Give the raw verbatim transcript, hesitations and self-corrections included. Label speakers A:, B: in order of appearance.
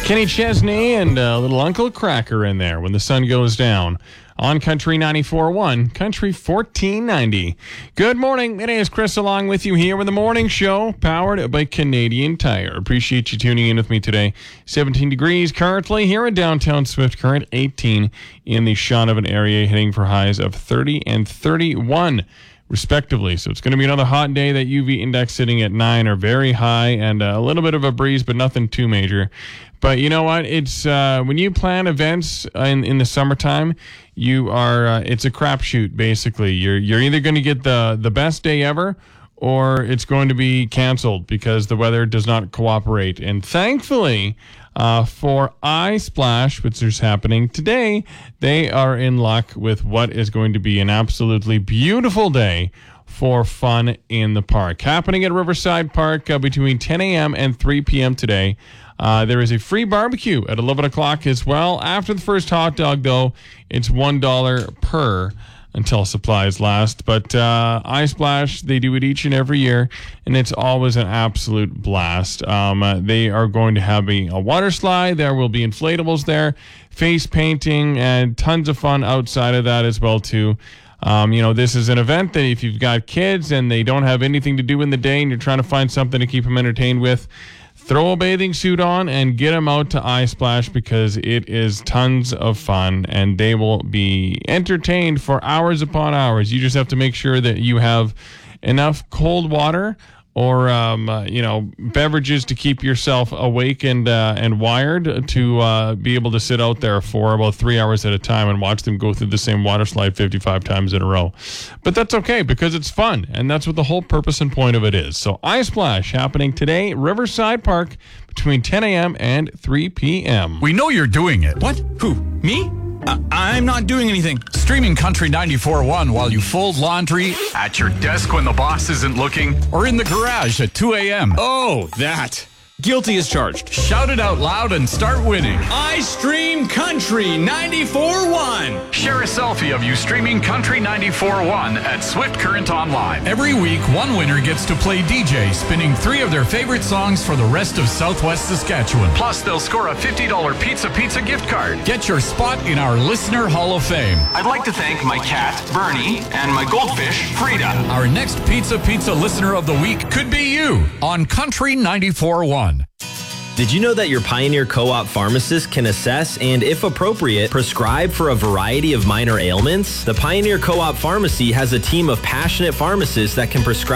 A: Kenny Chesney and uh, little Uncle Cracker in there when the sun goes down. On Country ninety-four point one, Country fourteen ninety. Good morning. It is Chris along with you here with the morning show powered by Canadian Tire. Appreciate you tuning in with me today. seventeen degrees currently here in downtown Swift Current, eighteen in the Shaunavon area, hitting for highs of thirty and thirty-one respectively. So it's going to be another hot day. That U V index sitting at nine or very high, and a little bit of a breeze, but nothing too major. But you know what? It's uh, when you plan events in, in the summertime, you are uh, it's a crapshoot basically. You're you're either going to get the the best day ever, or it's going to be canceled because the weather does not cooperate. And thankfully, uh, for iSplash, which is happening today, they are in luck with what is going to be an absolutely beautiful day for fun in the park. Happening at Riverside Park uh, between ten a.m. and three p.m. today. Uh, there is a free barbecue at eleven o'clock as well. After the first hot dog, though, it's one dollar per until supplies last. But uh, iSplash, they do it each and every year, and it's always an absolute blast. Um, uh, they are going to have a, a water slide. There will be inflatables there, face painting, and tons of fun outside of that as well, too. Um, you know, this is an event that if you've got kids and they don't have anything to do in the day and you're trying to find something to keep them entertained with, throw a bathing suit on and get them out to iSplash because it is tons of fun and they will be entertained for hours upon hours. You just have to make sure that you have enough cold water or, um, uh, you know, beverages to keep yourself awake and uh, and wired to uh, be able to sit out there for about three hours at a time and watch them go through the same water slide fifty-five times in a row. But that's okay because it's fun, and that's what the whole purpose and point of it is. So iSplash happening today, Riverside Park, between ten a.m. and three p.m.
B: We know you're doing it.
C: What? Who? Me? Uh, I'm not doing anything.
B: Streaming Country ninety-four point one while you fold laundry, at your desk when the boss isn't looking, or in the garage at two a.m.
C: Oh, that. Guilty as charged.
B: Shout it out loud and start winning.
C: I stream Country ninety-four point one.
B: Share a selfie of you streaming Country ninety-four point one at Swift Current Online. Every week, one winner gets to play D J, spinning three of their favorite songs for the rest of Southwest Saskatchewan. Plus, they'll score a fifty dollars Pizza Pizza gift card. Get your spot in our Listener Hall of Fame.
D: I'd like to thank my cat, Bernie, and my goldfish, Frida.
B: Our next Pizza Pizza Listener of the Week could be you on Country ninety-four point one.
E: Did you know that your Pioneer Co-op pharmacist can assess and, if appropriate, prescribe for a variety of minor ailments? The Pioneer Co-op Pharmacy has a team of passionate pharmacists that can prescribe